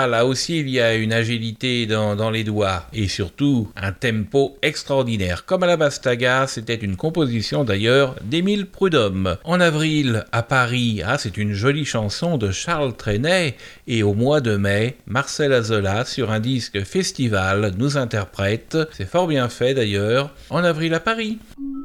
là aussi il y a une agilité dans les doigts et surtout un tempo extraordinaire. Comme à la Bastaga, c'était une composition d'ailleurs d'Émile Prudhomme. En avril, à Paris, c'est une jolie chanson de Charles Trenet et au mois de mai, Marcel Azola sur un disque festival nous interprète, c'est fort bien fait d'ailleurs, En avril à Paris.